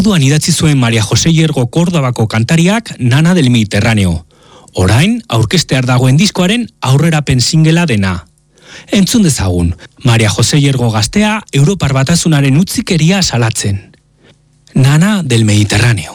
Orduan idatzi zuen Maria Jose Hiergo Kordobako kantariak Nana del Mediterráneo. Orain, aurkestear dagoen diskoaren aurrerapen singela dena. Entzun dezagun, Maria Jose Hiergo gaztea Europar Batasunaren utzikeria salatzen. Nana del Mediterráneo.